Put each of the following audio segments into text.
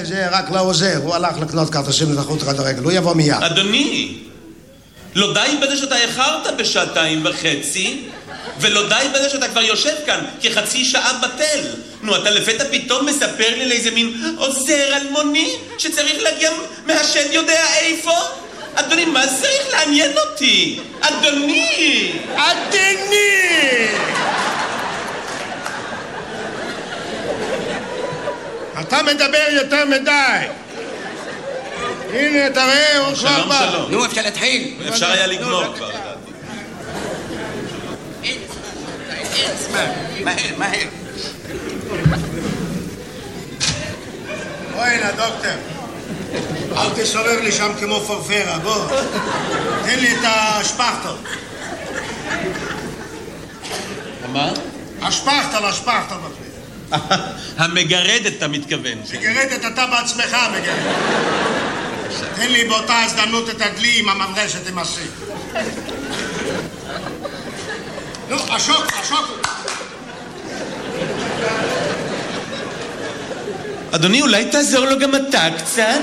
זה רק לעוזר, הוא הלך לקנות כרטיסים לתחרות כדורגל, הוא יבוא מיד. אדוני, לא די בזה שאתה איחרת בשעתיים וחצי, ולא די בזה שאתה כבר יושב כאן כחצי שעה בטל. נו, אתה לפתע פתאום מספר לי לאיזה מין עוזר אלמוני שצריך להגיע מהשד יודע איפה? אדוני, מה צריך לעניין אותי? אדוני! אתה מדבר יותר מדי. הנה, תראה, הוא כבר בא. שלום. נו, אפשר להתחיל. אפשר היה לגמור כבר. אין זמן. מהר. בוא הנה, דוקטור. אל תסובב לי שם כמו פרפרה, בוא. תן לי את השפכטל. מה? השפכטל. המגרדת, אתה מתכוון. מגרדת, אתה בעצמך מגרדת. תן לי באותה הזדמנות את הדלי עם המברשת עם הסי. נו, השוק. אדוני, אולי תעזור לו גם אתה קצת?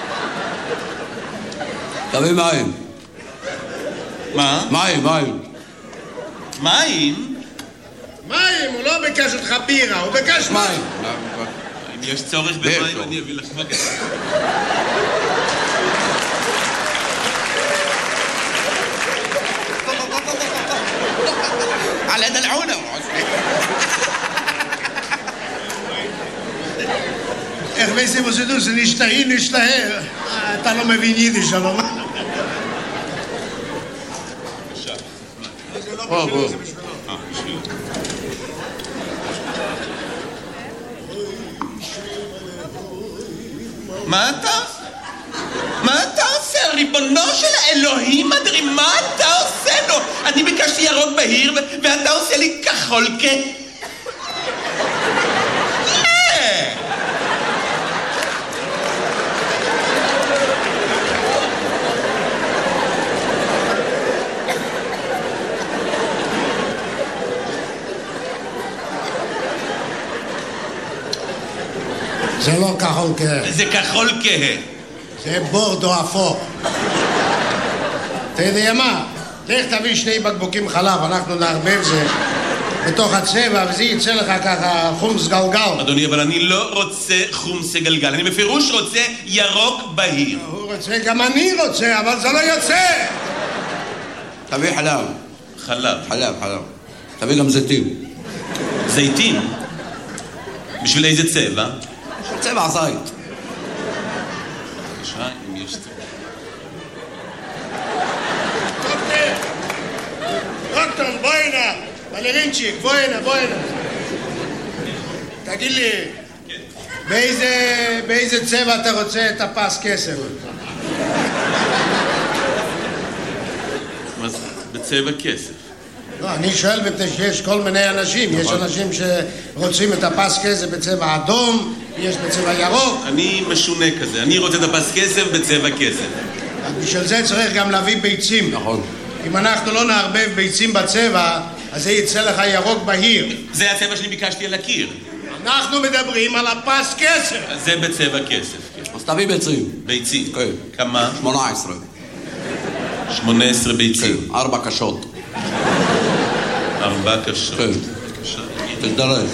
תביא מים. מה? מים. מים? מים, הוא לא ביקש אותך בירה, הוא ביקש מים. אם יש צורך במים, אני אביא לך בקש. على دلعونه. איך וייסם עושה זה נשתהה. אתה לא מבין יידיש, אבל מה? זה לא בשבילי, זה בשבילו. מה אתה עושה? ריבונו של האלוהים אדרים, מה אתה עושה לו? אני ביקשתי ירוק בהיר ואתה עושה לי כחול זה לא כחול כהה. זה כחול כהה. זה בורדו אפור. אתה יודע מה? לך תביא 2 בקבוקים חלב, אנחנו נערבב זה בתוך הצבע וזה יצא לך ככה חומס גלגל. אדוני, אבל אני לא רוצה חומס גלגל, אני בפירוש רוצה ירוק בהיר. הוא רוצה, גם אני רוצה, אבל זה לא יוצא. תביא חלב. חלב. תביא גם זיתים. זיתים? בשביל איזה צבע? צבע זית. בבקשה, אם יש צבע. דוקטור, בוא הנה. בלרינצ'יק, בוא הנה. תגיד לי, באיזה צבע אתה רוצה את הפס כסף? מה זה? בצבע כסף. לא, אני שואל מפני שיש כל מיני אנשים. יש אנשים שרוצים את הפס כסף בצבע אדום, יש בצבע ירוק. אני משונה כזה, אני רוצה את הפס כסף בצבע כסף. בשביל זה צריך גם להביא ביצים. נכון. אם אנחנו לא נערבב ביצים בצבע, אז זה יצא לך ירוק בהיר. זה הצבע שאני ביקשתי על הקיר. אנחנו מדברים על הפס כסף. זה בצבע כסף, כן. אז תביא ביצים. ביצים. כן. כמה? 18. 18 ביצים. 4 קשות. 4 קשות. כן. תזדרז.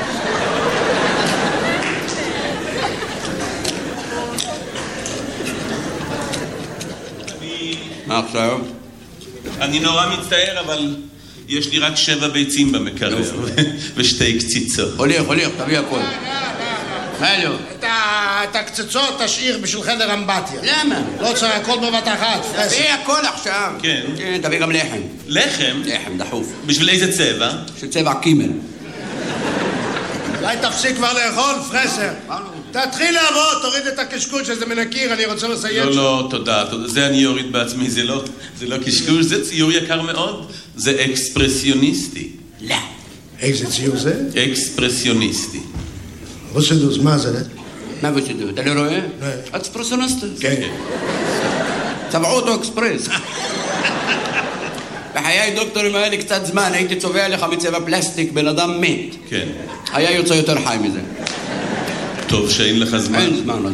מה עכשיו? אני נורא מצטער, אבל יש לי רק 7 ביצים במקרר ו2 קציצות. הוליך, תביא הכל. מה לא? את הקצצות תשאיר בשביל חדר אמבטיה. למה? לא צריך הכל בבת אחת. תביא הכל עכשיו. כן. תביא גם לחם. לחם? לחם, דחוף. בשביל איזה צבע? של צבע קימל. אולי תפסיק כבר לאכול, פרסר. תתחיל לעבוד, תוריד את הקשקוש שזה מן הקיר, אני רוצה לסיים. לא, תודה. זה אני אוריד בעצמי, זה לא קשקוש, זה ציור יקר מאוד. זה אקספרסיוניסטי. לא. איזה ציור זה? אקספרסיוניסטי. רוסדוס, מה זה? מה בשידור? אתה לא רואה? לא. אקספרסיוניסטי. כן. צבעו אותו אקספרס. בחיי דוקטור, אם היה לי קצת זמן, הייתי צובע לך מצבע פלסטיק, בן אדם מת. כן. היה יוצא יותר חי מזה. טוב שאין לך זמן. אין זמן.